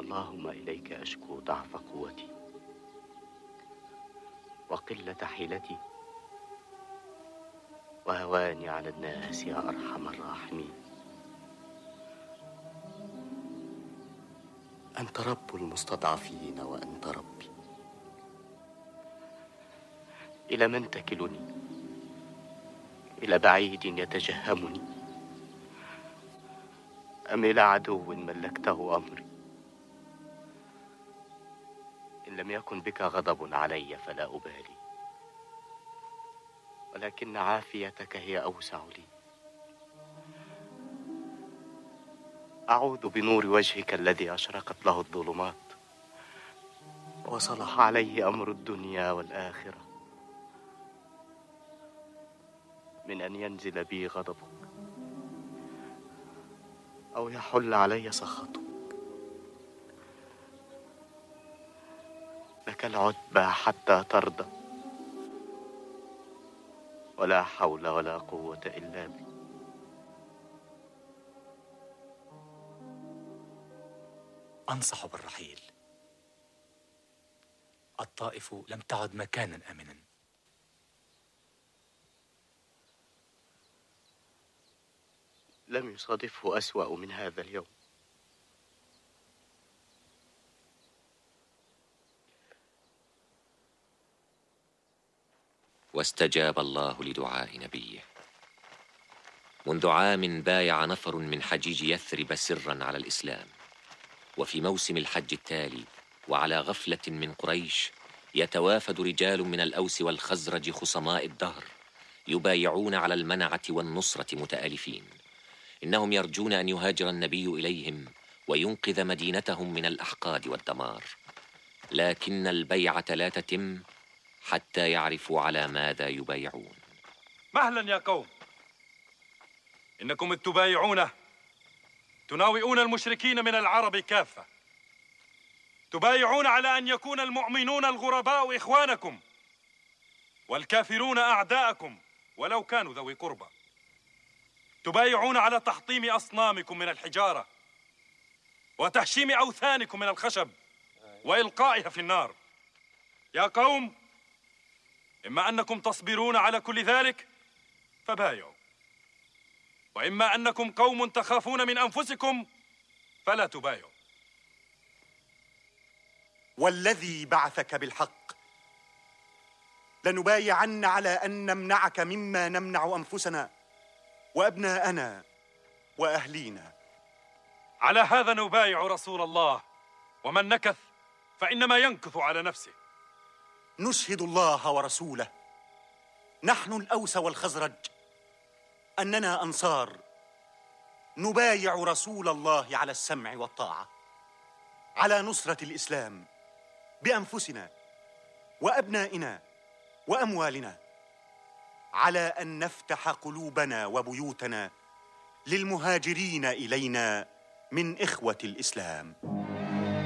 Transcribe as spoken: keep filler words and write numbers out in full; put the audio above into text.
اللهم إليك أشكو ضعف قوتي وقلة حيلتي وهواني على الناس يا أرحم الراحمين. أنت رب المستضعفين وأنت ربي. إلى من تكلني؟ إلى بعيد يتجهمني أم إلى عدو ملكته أمري؟ إن لم يكن بك غضب علي فلا أبالي، ولكن عافيتك هي أوسع لي. أعوذ بنور وجهك الذي أشرقت له الظلمات وصلح عليه أمر الدنيا والآخرة من أن ينزل بي غضبك أو يحل علي سخطك. لك العتبى حتى ترضى، ولا حول ولا قوة إلا بك. أنصح بالرحيل. الطائف لم تعد مكانا آمنا. لم يصادفه أسوأ من هذا اليوم. واستجاب الله لدعاء نبيه. منذ عام بايع نفر من حجيج يثرب سرا على الإسلام، وفي موسم الحج التالي وعلى غفلة من قريش يتوافد رجال من الأوس والخزرج خصماء الدهر يبايعون على المنعة والنصرة متآلفين. إنهم يرجون أن يهاجر النبي إليهم وينقذ مدينتهم من الأحقاد والدمار، لكن البيعة لا تتم حتى يعرفوا على ماذا يبايعون. مهلا يا قوم، إنكم إذ تبايعونه تناوئون المشركين من العرب كافة، تبايعون على أن يكون المؤمنون الغرباء إخوانكم والكافرون أعداءكم ولو كانوا ذوي قربى، تبايعون على تحطيم أصنامكم من الحجارة وتهشيم أوثانكم من الخشب وإلقائها في النار. يا قوم، إما أنكم تصبرون على كل ذلك فبايعوا، وإما أنكم قوم تخافون من أنفسكم فلا تبايعوا. والذي بعثك بالحق لنبايعن على أن نمنعك مما نمنع أنفسنا وأبناءنا وأهلينا. على هذا نبايع رسول الله، ومن نكث فإنما ينكث على نفسه. نشهد الله ورسوله، نحن الأوس والخزرج، أننا أنصار نبايع رسول الله على السمع والطاعة، على نصرة الإسلام بأنفسنا وأبنائنا وأموالنا، على أن نفتح قلوبنا وبيوتنا للمهاجرين إلينا من إخوة الإسلام.